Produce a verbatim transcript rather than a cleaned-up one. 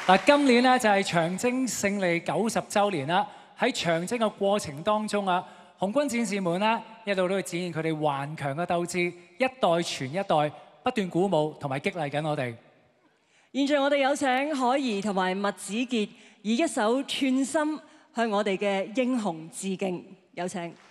嗱，今年咧就係長征勝利九十週年啦。喺長征嘅過程當中啊，紅軍戰士們咧一路都會展現佢哋頑強嘅鬥志，一代傳一代，不斷鼓舞同埋激勵緊我哋。 現在我哋有請海兒同埋麥子傑以一首《寸心》向我哋嘅英雄致敬，有請。